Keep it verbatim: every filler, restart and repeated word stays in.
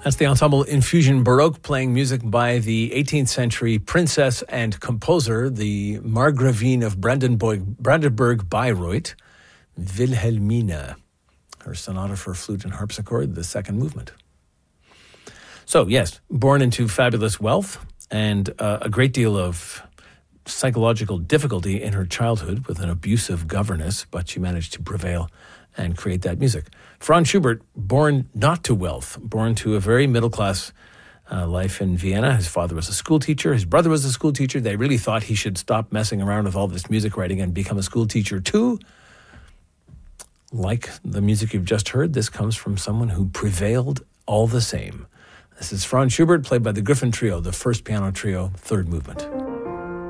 That's the ensemble Infusion Baroque, playing music by the eighteenth century princess and composer, the Margravine of Brandenburg, Brandenburg Bayreuth, Wilhelmina. Her sonata for flute and harpsichord, the second movement. So, yes, born into fabulous wealth and uh, a great deal of psychological difficulty in her childhood with an abusive governess, but she managed to prevail and create that music. Franz Schubert, born not to wealth, born to a very middle-class uh, life in Vienna. His father was a school teacher. His brother was a school teacher. They really thought he should stop messing around with all this music writing and become a school teacher too. Like the music you've just heard, this comes from someone who prevailed all the same. This is Franz Schubert, played by the Griffin Trio, the first piano trio, third movement.